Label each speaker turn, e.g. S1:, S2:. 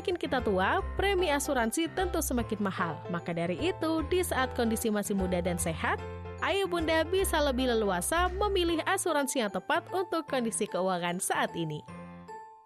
S1: semakin kita tua, premi asuransi tentu semakin mahal. Maka dari itu, di saat kondisi masih muda dan sehat, ayo Bunda bisa lebih leluasa memilih asuransi yang tepat untuk kondisi keuangan saat ini.